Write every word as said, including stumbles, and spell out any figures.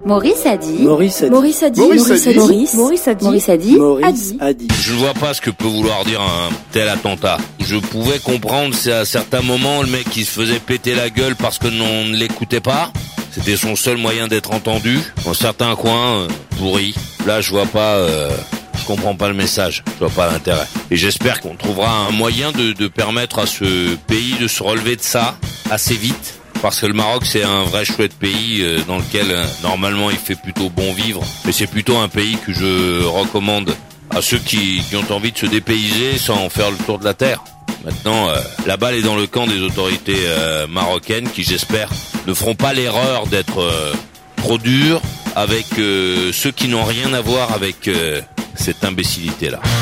Maurice a dit. Maurice a dit. Maurice a dit. Maurice a dit. Maurice, Maurice a dit. Maurice a dit. Maurice a dit. Je ne vois pas ce que peut vouloir dire un tel attentat. Je pouvais comprendre si à certains moments le mec qui se faisait péter la gueule parce que l'on ne l'écoutait pas. C'était son seul moyen d'être entendu. Dans certains coins, euh, pourris. Là, je vois pas... Euh... Je comprends pas le message, je vois pas l'intérêt. Et j'espère qu'on trouvera un moyen de, de permettre à ce pays de se relever de ça assez vite. Parce que le Maroc, c'est un vrai chouette pays euh, dans lequel, euh, normalement, il fait plutôt bon vivre. Mais c'est plutôt un pays que je recommande à ceux qui, qui ont envie de se dépayser sans faire le tour de la terre. Maintenant, euh, la balle est dans le camp des autorités euh, marocaines qui, j'espère, ne feront pas l'erreur d'être euh, trop durs avec euh, ceux qui n'ont rien à voir avec... Euh, cette imbécilité-là.